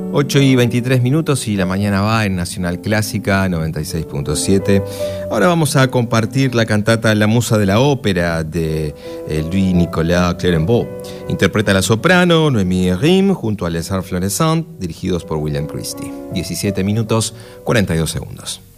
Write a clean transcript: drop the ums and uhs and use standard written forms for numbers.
8:23 y la mañana va en Nacional Clásica 96.7. Ahora vamos a compartir la cantata La Musa de la Ópera de Louis-Nicolas Clérambault. Interpreta la soprano Noémie Rim junto a Les Arts Florissants, dirigidos por William Christie. 17:42.